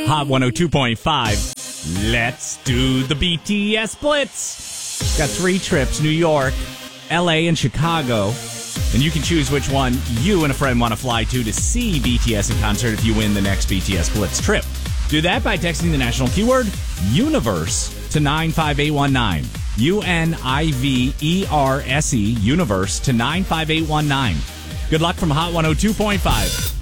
Hot 102.5. Let's do the BTS Blitz. Got 3 trips, New York, LA, and Chicago. And you can choose which one you and a friend want to fly to see BTS in concert if you win the next BTS Blitz trip. Do that by texting the national keyword UNIVERSE to 95819. UNIVERSE, universe, to 95819. Good luck from Hot 102.5.